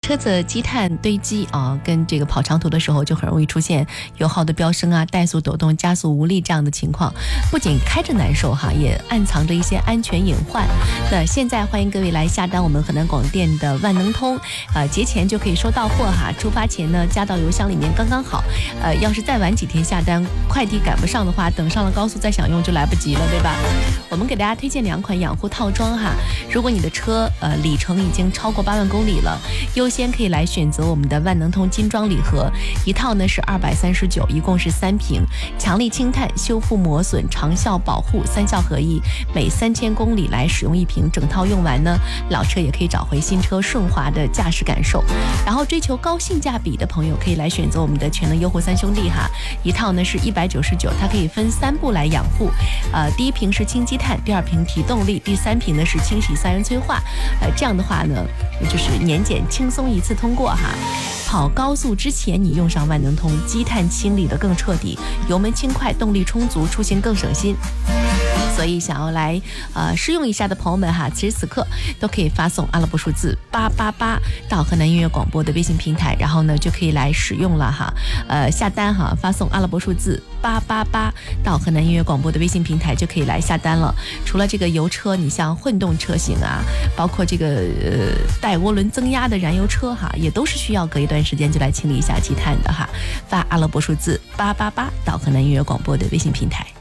车子积碳堆积啊，跟这个跑长途的时候就很容易出现油耗的飙升啊、怠速抖动、加速无力这样的情况，不仅开着难受哈，也暗藏着一些安全隐患。那现在欢迎各位来下单我们河南广电的万能通，节前就可以收到货哈，出发前呢加到邮箱里面刚刚好。要是再晚几天下单，快递赶不上的话，等上了高速再享用就来不及了，对吧？我们给大家推荐2款养护套装哈，如果你的车里程已经超过8万公里了，优先可以来选择我们的万能通金装礼盒，一套呢是239，一共是3瓶，强力清碳、修复磨损、长效保护3效合一，每3000公里来使用1瓶，整套用完呢，老车也可以找回新车顺滑的驾驶感受。然后追求高性价比的朋友可以来选择我们的全能优护3兄弟哈，一套呢是199，它可以分3步来养护，第1瓶是清积碳，第2瓶提动力，第3瓶呢是清洗三元催化，这样的话呢就是年检轻松一次通过哈。跑高速之前你用上万能通，积碳清理的更彻底，油门轻快，动力充足，出行更省心。所以想要来试用一下的朋友们哈，此时此刻都可以发送阿拉伯数字888到河南音乐广播的微信平台，然后呢就可以来使用了哈。下单哈，发送阿拉伯数字888到河南音乐广播的微信平台就可以来下单了。除了这个油车，你像混动车型啊，包括这个带涡轮增压的燃油车哈，也都是需要隔一段时间就来清理一下积碳的哈。发阿拉伯数字888到河南音乐广播的微信平台。